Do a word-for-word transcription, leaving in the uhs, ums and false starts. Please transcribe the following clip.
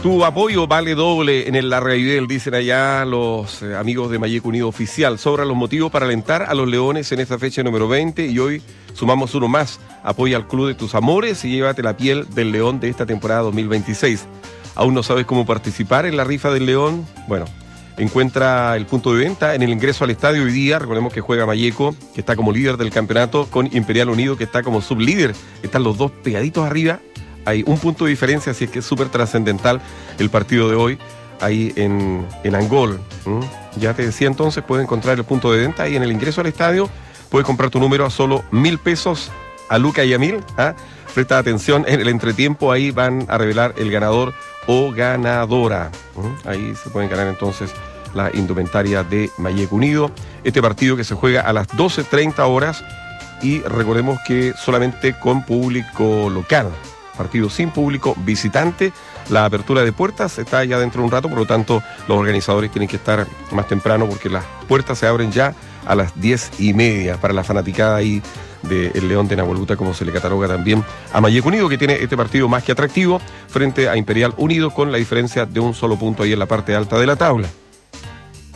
Tu apoyo vale doble en el Larraidel, dicen allá los eh, amigos de Mayeco Unido Oficial. Sobran los motivos para alentar a los Leones en esta fecha número veinte y hoy sumamos uno más. Apoya al club de tus amores y llévate la piel del León de esta temporada dos mil veintiséis. ¿Aún no sabes cómo participar en la rifa del León? Bueno, encuentra el punto de venta en el ingreso al estadio hoy día. Recordemos que juega Mayeco, que está como líder del campeonato, con Imperial Unido, que está como sublíder. Están los dos pegaditos arriba. Hay un punto de diferencia, así es que es súper trascendental el partido de hoy ahí en, en Angol. ¿Mm? Ya te decía entonces, puedes encontrar el punto de venta ahí en el ingreso al estadio. Puedes comprar tu número a solo mil pesos a Luca y a mil. ¿Ah? Presta atención, en el entretiempo ahí van a revelar el ganador o ganadora. ¿Mm? Ahí se pueden ganar entonces la indumentaria de Mayeco Unido. Este partido que se juega a las doce treinta horas y recordemos que solamente con público local. Partido sin público visitante. La apertura de puertas está ya dentro de un rato, por lo tanto los organizadores tienen que estar más temprano porque las puertas se abren ya a las diez y media para la fanaticada ahí del León de Nahuelbuta, como se le cataloga también a Mayeco Unido, que tiene este partido más que atractivo frente a Imperial Unido con la diferencia de un solo punto ahí en la parte alta de la tabla.